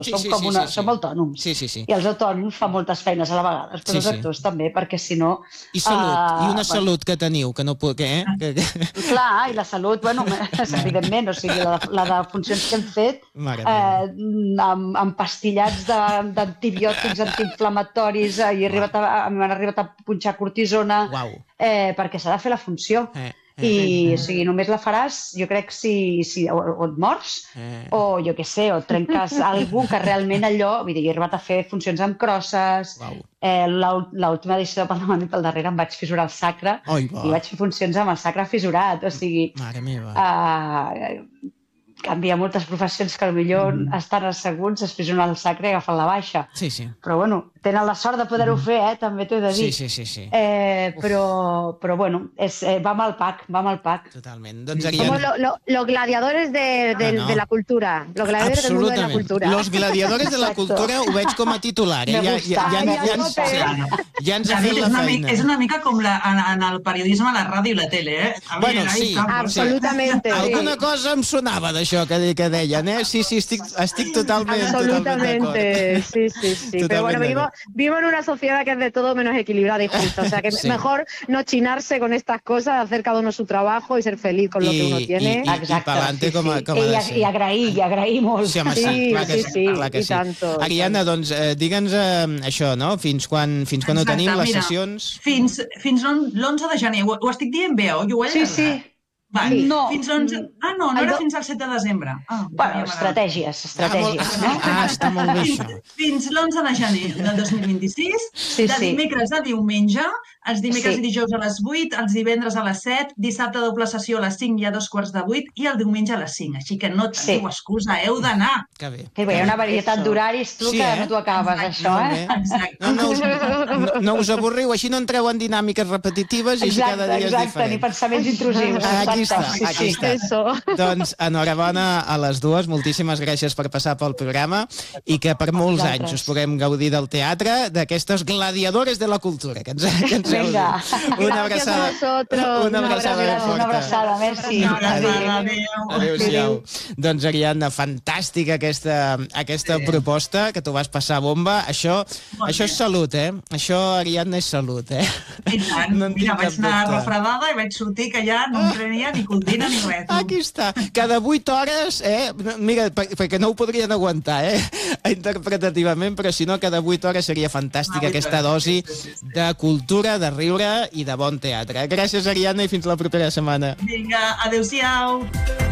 som autònoms. I els autònoms fan moltes feines a la vegada, però els actors també, perquè si no... I una salut que teniu, que no puc, Clar, i la salut, bueno, evidentment, o sigui, la de funcions que hem fet, amb pastillats d'antibiòtics, antiinflamatoris, i a mi m'han arribat a punxar cortisona, perquè s'ha de fer la funció. I, o sigui, només la faràs, jo crec, si o et mors, o jo què sé, o trenques algú que realment allò... Vull dir, he arribat a fer funcions amb crosses, l'última edició de Pandemònic pel darrere em vaig fissurar el sacre i vaig fer funcions amb el sacre fissurat, o sigui... Mare meva... Canvia moltes professions que potser estan asseguts, es fissuren el sacre i agafen la baixa. Però, bueno, tenen la sort de poder-ho fer, també t'ho he de dir. Sí. Però bueno, va amb el pack. Totalment. Somos los gladiadores de la cultura. Los gladiadores del mundo de la cultura. Los gladiadores de la cultura ho veig com a titular. Ja ens ha fet la feina. És una mica com en el periodisme, la ràdio i la tele, Bueno, sí. Absolutament. Alguna cosa em sonava d'això que deien, Sí, estic totalment Absolutamente, sí. Pero bueno, vivimos en una sociedad que es de todo menos equilibrada y justa. O sea, que es mejor no chinarse con estas cosas, hacer cada uno su trabajo y ser feliz con lo que uno tiene. I pa'lante com ha de ser. I agrair molt. Sí, home, clar que sí. Ariadna, doncs, digue'ns això, no? Fins quan ho tenim, les sessions? Fins l'11 de gener. Ho estic dient bé, oi? Sí. No. Fins l'11... No era fins al 7 de desembre. Bueno, estratègies, no? Està molt bé, això. Fins l'11 de gener del 2026, de dimecres a diumenge, els dimecres i dijous a les 8, els divendres a les 7, dissabte doble sessió a les 5 i a 2:15 i el diumenge a les 5. Així que no teniu excusa, heu d'anar. Que bé. Hi ha una varietat d'horaris, tu, que no t'ho acabes, això, Exacte. No us avorriu, així no entreu en dinàmiques repetitives i així cada dia és diferent. Exacte, ni pensaments intrusius. Aquí està. Doncs enhorabona a les dues, moltíssimes gràcies per passar pel programa i que per molts anys us puguem gaudir del teatre, d'aquestes gladiadores de la cultura que ens heu dit. Una abraçada. Una abraçada, merci. Adéu-siau. Doncs, Ariadna, fantàstica aquesta proposta, que t'ho vas passar bomba. Això és salut, Això, Ariadna, és salut, I tant. Mira, vaig anar refredada i vaig sortir que ja no em prenia ni coldina ni res. Aquí està. Cada 8 hores, mira, perquè no ho podrien aguantar, interpretativament, però si no, cada 8 hores seria fantàstica aquesta dosi de cultura, de riure i de bon teatre. Gràcies, Ariadna, i fins la propera setmana. Vinga, adéu-siau.